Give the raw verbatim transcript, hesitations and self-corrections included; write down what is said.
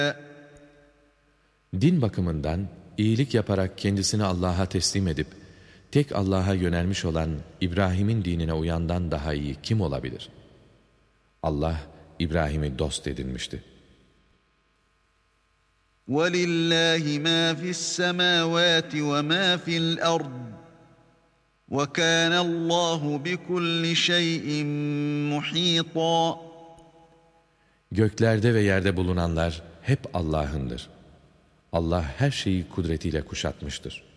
Din bakımından iyilik yaparak kendisini Allah'a teslim edip tek Allah'a yönelmiş olan İbrahim'in dinine uyandan daha iyi kim olabilir? Allah İbrahim'i dost edinmişti. وَلِلَّهِ مَا فِي السَّمَاوَاتِ وَمَا فِي الْأَرْضِ وَكَانَ اللّٰهُ بِكُلِّ شَيْءٍ مُحِيطًا. Göklerde ve yerde bulunanlar hep Allah'ındır. Allah her şeyi kudretiyle kuşatmıştır.